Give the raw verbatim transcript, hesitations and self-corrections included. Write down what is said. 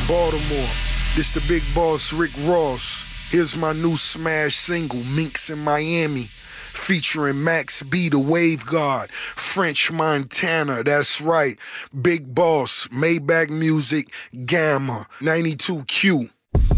Baltimore, this the big boss Rick Ross. Here's my new smash single, Minks in Miami, featuring Max B, the Wave God, French Montana, that's right, Big Boss, Maybach Music, Gamma, ninety-two Q.